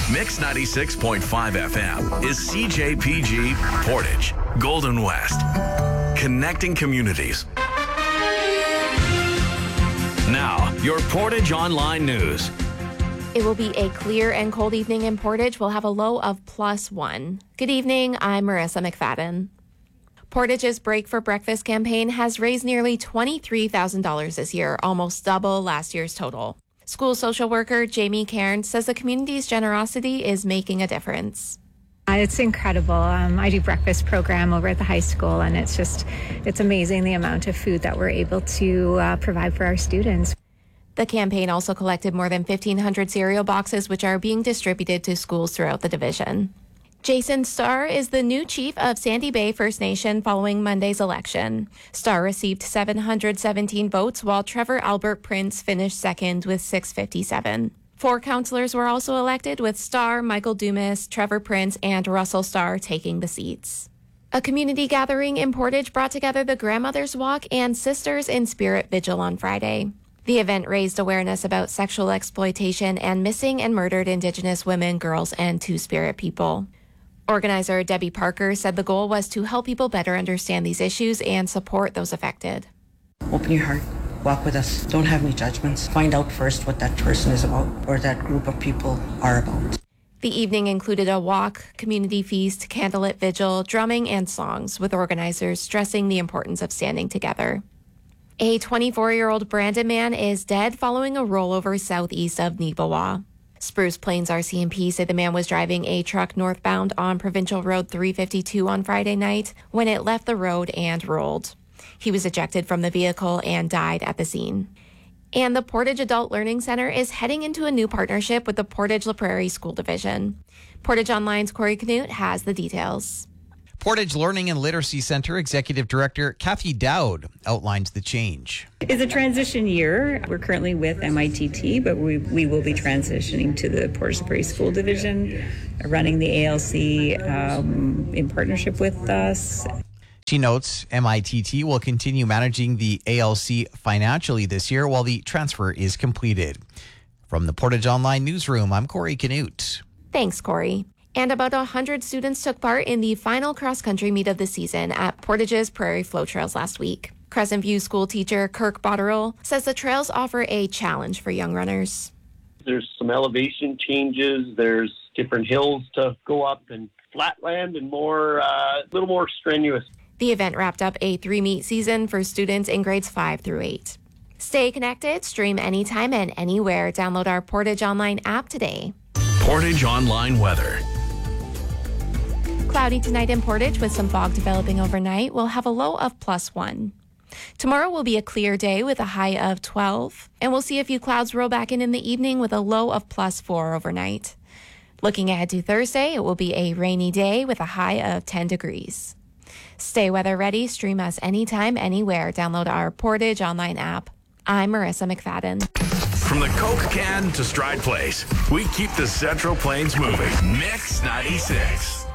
Mix 96.5 FM is CJPG Portage, Golden West. Connecting communities. Now, your Portage Online News. It will be a clear and cold evening in Portage. We'll have a low of +1. Good evening, I'm Marissa McFadden. Portage's Break for Breakfast campaign has raised nearly $23,000 this year, almost double last year's total. School social worker Jamie Cairn says the community's generosity is making a difference. It's incredible. I do breakfast program over at the high school, and it's amazing the amount of food that we're able to provide for our students. The campaign also collected more than 1,500 cereal boxes, which are being distributed to schools throughout the division. Jason Starr is the new chief of Sandy Bay First Nation following Monday's election. Starr received 717 votes, while Trevor Albert Prince finished second with 657. 4 councillors were also elected, with Starr, Michael Dumas, Trevor Prince, and Russell Starr taking the seats. A community gathering in Portage brought together the Grandmothers Walk and Sisters in Spirit Vigil on Friday. The event raised awareness about sexual exploitation and missing and murdered Indigenous women, girls, and Two-Spirit people. Organizer Debbie Parker said the goal was to help people better understand these issues and support those affected. Open your heart. Walk with us. Don't have any judgments. Find out first what that person is about or that group of people are about. The evening included a walk, community feast, candlelit vigil, drumming, and songs, with organizers stressing the importance of standing together. A 24-year-old Brandon man is dead following a rollover southeast of Neepawa. Spruce Plains RCMP said the man was driving a truck northbound on Provincial Road 352 on Friday night when it left the road and rolled. He was ejected from the vehicle and died at the scene. And the Portage Adult Learning Center is heading into a new partnership with the Portage La Prairie School Division. Portage Online's Corey Knut has the details. Portage Learning and Literacy Center Executive Director Kathy Dowd outlines the change. It's a transition year. We're currently with MITT, but we will be transitioning to the Portage Prairie School Division, running the ALC in partnership with us. She notes MITT will continue managing the ALC financially this year while the transfer is completed. From the Portage Online Newsroom, I'm Corey Knut. Thanks, Corey. And about 100 students took part in the final cross-country meet of the season at Portage's Prairie Flow Trails last week. Crescent View school teacher Kirk Botterill says the trails offer a challenge for young runners. There's some elevation changes, there's different hills to go up and flatland and a little more strenuous. The event wrapped up a 3-meet season for students in grades 5 through 8. Stay connected, stream anytime and anywhere. Download our Portage Online app today. Portage Online weather. Cloudy tonight in Portage with some fog developing overnight. We'll have a low of +1. Tomorrow will be a clear day with a high of 12, and we'll see a few clouds roll back in the evening with a low of +4 overnight. Looking ahead to Thursday, it will be a rainy day with a high of 10 degrees. Stay weather ready. Stream us anytime, anywhere. Download our Portage Online app. I'm Marissa McFadden. From the Coke can to Stride Place, we keep the Central Plains moving. Mix 96.